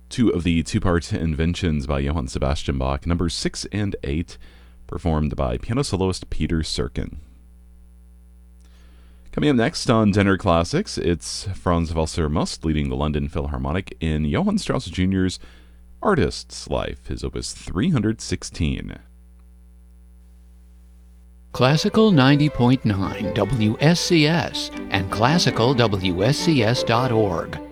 two of the two-part Inventions by Johann Sebastian Bach, numbers 6 and 8, performed by piano soloist Peter Serkin. Coming up next on Denner Classics, it's Franz Walser Most leading the London Philharmonic in Johann Strauss Jr.'s Artist's Life, his opus 316. Classical 90.9 WSCS and classicalwscs.org.